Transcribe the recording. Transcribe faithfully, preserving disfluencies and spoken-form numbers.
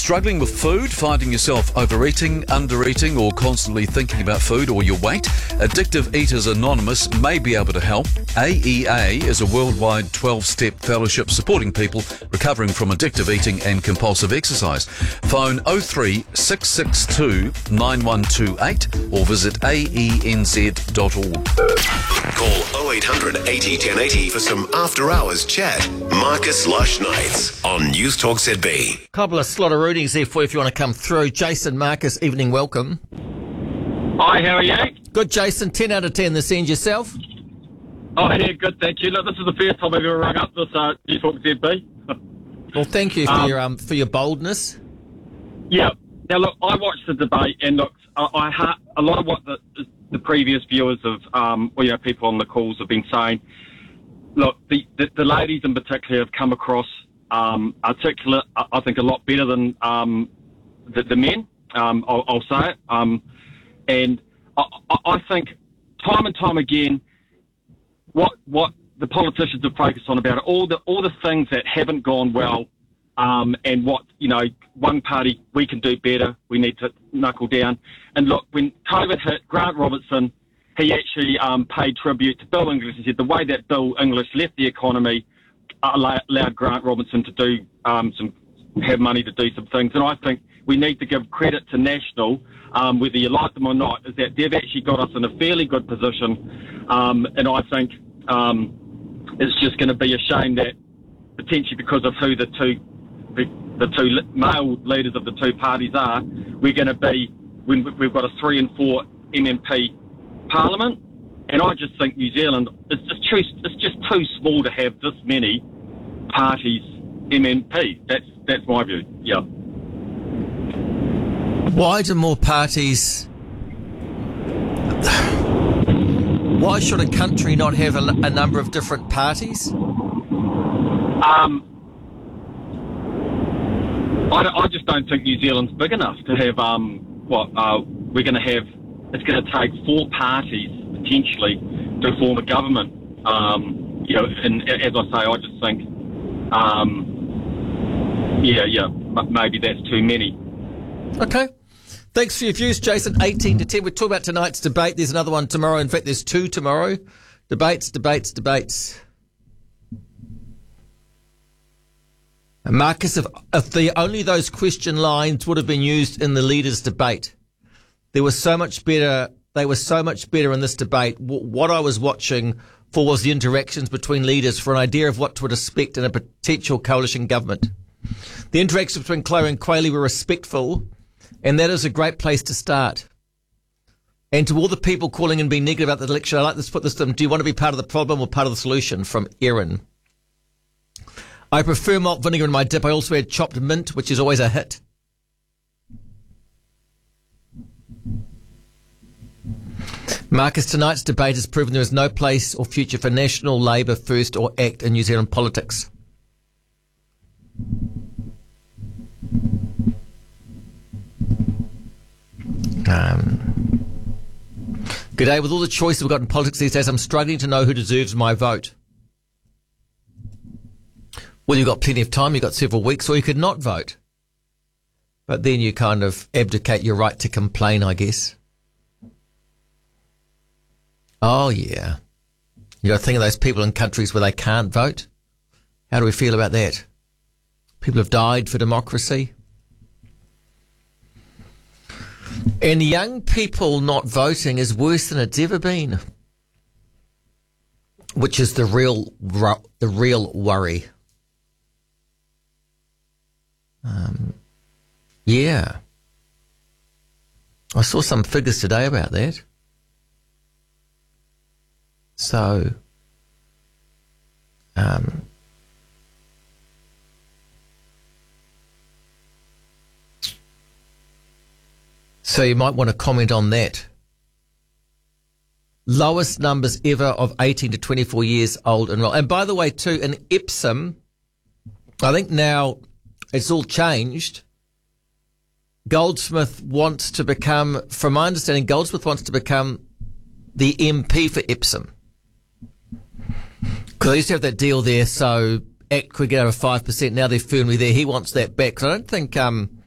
Struggling with food, finding yourself overeating, undereating, or constantly thinking about food or your weight? Addictive Eaters Anonymous may be able to help. A E A is a worldwide twelve-step fellowship supporting people recovering from addictive eating and compulsive exercise. Phone oh three six six two nine one two eight or visit a e n z dot org. Call oh eight hundred eighty ten eighty for some after-hours chat. Marcus Lush Nights on News Talk Z B. Couple of slaughter rootings there for you if you want to come through. Jason, Marcus, evening, welcome. Hi, how are you? Good, Jason. ten out of ten this end. Yourself? Oh, yeah, good, thank you. Look, this is the first time I've ever rung up this uh, News Talk Z B. Well, thank you for Um, your um for your boldness. Yeah. Now, look, I watched the debate, and look, I, I heard a lot of what the, the previous viewers of, um, well, you know, people on the calls have been saying. Look, the, the, the ladies in particular have come across um, articulate, I I think, a lot better than um, the, the men. Um, I'll, I'll say it. Um, and I, I I think time and time again, what what the politicians have focused on about it, all the all the things that haven't gone well, um, and what, you know, one party, we can do better, we need to knuckle down. And look, when COVID hit, Grant Robertson, he actually um, paid tribute to Bill English and said the way that Bill English left the economy uh, allowed Grant Robertson to do um, some, have money to do some things. And I think we need to give credit to National, um, whether you like them or not, is that they've actually got us in a fairly good position. Um, and I think um, it's just going to be a shame that potentially because of who the two the, the two male leaders of the two parties are, we're going to be, when we've got a three and four M M P Parliament, and I just think New Zealand is just too, it's just too small to have this many parties M M P. That's that's my view. Yeah. Why do more parties? Why should a country not have a, a number of different parties? Um, I, don't- I just don't think New Zealand's big enough to have um what uh, we're going to have. It's going to take four parties potentially to form a government. Um, you know, and as I say, I just think, um, yeah, yeah, m- maybe that's too many. Okay. Thanks for your views, Jason. eighteen to ten. We're talking about tonight's debate. There's another one tomorrow. In fact, there's two tomorrow. Debates, debates, debates. And Marcus, if, if the only those question lines would have been used in the leaders' debate, there was so much better. They were so much better in this debate. W- what I was watching for was the interactions between leaders for an idea of what to expect in a potential coalition government. The interactions between Chloe and Quayle were respectful, and that is a great place to start. And to all the people calling and being negative about the election, I'd like to put this to them. Do you want to be part of the problem or part of the solution? From Erin. I prefer malt vinegar in my dip. I also add chopped mint, which is always a hit. Marcus, tonight's debate has proven there is no place or future for National, Labour, First or ACT in New Zealand politics. Um, good day. With all the choices we've got in politics these days, I'm struggling to know who deserves my vote. Well, you've got plenty of time. You've got several weeks, or you could not vote. But then you kind of abdicate your right to complain, I guess. Oh, yeah. You got to think of those people in countries where they can't vote. How do we feel about that? People have died for democracy. And young people not voting is worse than it's ever been, which is the real the real worry. Um, yeah. I saw some figures today about that. So, um, so you might want to comment on that. Lowest numbers ever of eighteen to twenty-four years old enrolled. And by the way, too, in Epsom, I think now it's all changed. Goldsmith wants to become, from my understanding, Goldsmith wants to become the M P for Epsom. Because they used to have that deal there, so ACT could get over five percent. Now they're firmly there. He wants that back. So I don't think um,